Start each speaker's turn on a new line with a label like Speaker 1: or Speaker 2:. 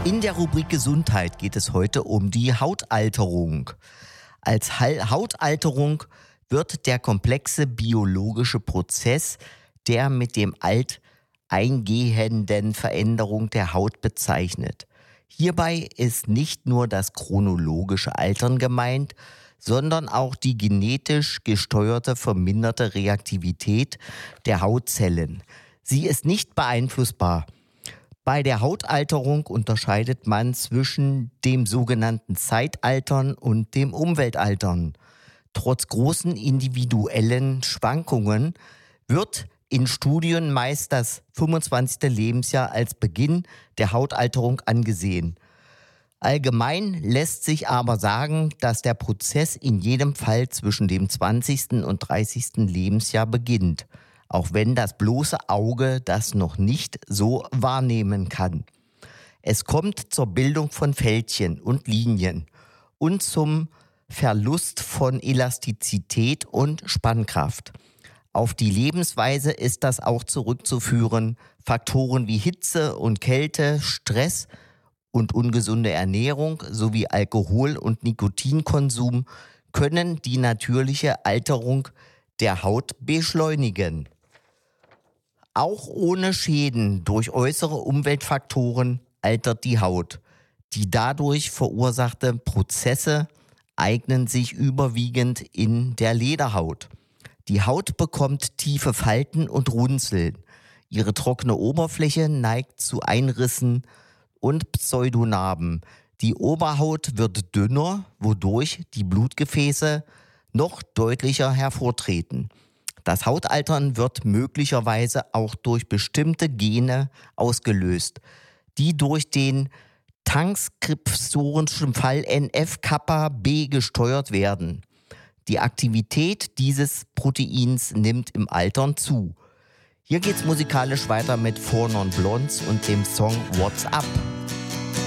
Speaker 1: In der Rubrik Gesundheit geht es heute um die Hautalterung. Als Hautalterung wird der komplexe biologische Prozess der mit dem Alt eingehenden Veränderung der Haut bezeichnet. Hierbei ist nicht nur das chronologische Altern gemeint, sondern auch die genetisch gesteuerte verminderte Reaktivität der Hautzellen. Sie ist nicht beeinflussbar. Bei der Hautalterung unterscheidet man zwischen dem sogenannten Zeitaltern und dem Umweltaltern. Trotz großen individuellen Schwankungen wird in Studien meist das 25. Lebensjahr als Beginn der Hautalterung angesehen. Allgemein lässt sich aber sagen, dass der Prozess in jedem Fall zwischen dem 20. und 30. Lebensjahr beginnt, auch wenn das bloße Auge das noch nicht so wahrnehmen kann. Es kommt zur Bildung von Fältchen und Linien und zum Verlust von Elastizität und Spannkraft. Auf die Lebensweise ist das auch zurückzuführen. Faktoren wie Hitze und Kälte, Stress und ungesunde Ernährung sowie Alkohol- und Nikotinkonsum können die natürliche Alterung der Haut beschleunigen. Auch ohne Schäden durch äußere Umweltfaktoren altert die Haut. Die dadurch verursachte Prozesse eignen sich überwiegend in der Lederhaut. Die Haut bekommt tiefe Falten und Runzeln. Ihre trockene Oberfläche neigt zu Einrissen und Pseudonarben. Die Oberhaut wird dünner, wodurch die Blutgefäße noch deutlicher hervortreten. Das Hautaltern wird möglicherweise auch durch bestimmte Gene ausgelöst, die durch den transkriptionischen Fall NF-kappa-B gesteuert werden. Die Aktivität dieses Proteins nimmt im Altern zu. Hier geht's musikalisch weiter mit Four Non Blondes und dem Song What's Up.